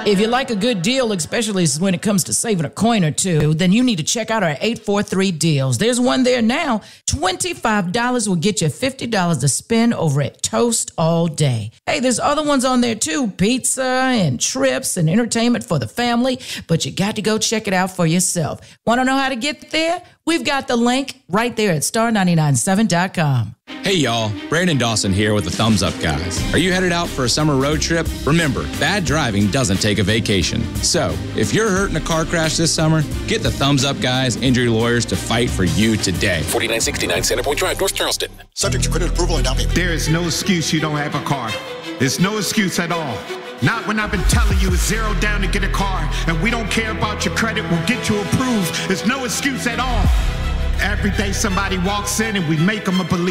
If you like a good deal, especially when it comes to saving a coin or two, then you need to check out our 843 deals. There's one there now. $25 will get you $50 to spend over at Toast all day. Hey, there's other ones on there too. Pizza and trips and entertainment for the family. But you got to go check it out for yourself. Want to know how to get there? We've got the link right there at star997.com. Hey y'all, Brandon Dawson here with the Thumbs Up Guys. Are you headed out for a summer road trip? Remember, bad driving doesn't take a vacation. So, if you're hurt in a car crash this summer, get the Thumbs Up Guys injury lawyers to fight for you today. 4969 Centerpoint Drive, North Charleston. Subject to credit approval and down payment. There is no excuse you don't have a car. There's no excuse at all. Not when I've been telling you it's zero down to get a car, and we don't care about your credit, we'll get you approved. There's no excuse at all. Every day somebody walks in and we make them a believer.